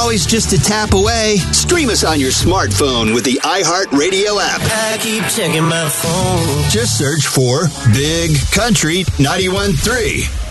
always just a tap away. Stream us on your smartphone with the iHeartRadio app. I keep checking my phone. Just search for Big Country 91.3.